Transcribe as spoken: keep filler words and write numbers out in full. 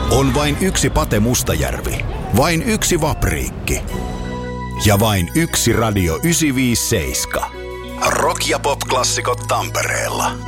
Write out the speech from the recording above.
On vain yksi Pate Mustajärvi, vain yksi Vapriikki ja vain yksi Radio yhdeksänsataaviisikymmentäseitsemän. Rock- ja pop-klassikot Tampereella.